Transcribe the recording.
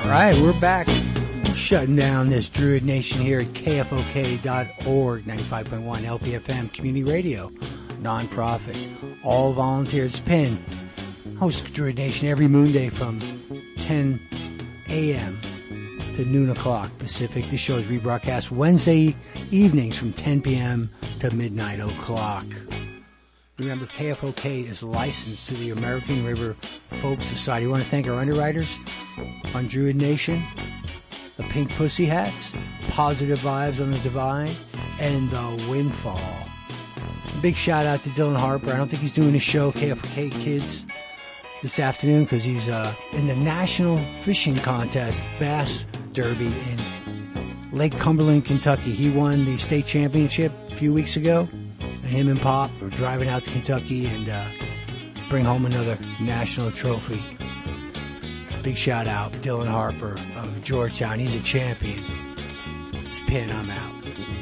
Right, we're back. Shutting down this Druid Nation here at KFOK.org, 95.1 LPFM Community Radio, non-profit, all volunteers. Penn hosts Druid Nation every Moonday from 10 a.m. to noon o'clock Pacific. This show is rebroadcast Wednesday evenings from 10 p.m. to midnight o'clock. Remember, KFOK is licensed to the American River Folk Society. I want to thank our underwriters on Druid Nation, the Pink Pussy Hats, Positive Vibes on the Divine, and the Windfall. A big shout out to Dylan Harper. I don't think he's doing a show, KFOK Kids, this afternoon because he's in the National Fishing Contest Bass Derby in Lake Cumberland, Kentucky. He won the state championship a few weeks ago. And him and Pop are driving out to Kentucky and bring home another national trophy. Big shout out, Dylan Harper of Georgetown. He's a champion. It's Penn, I'm out.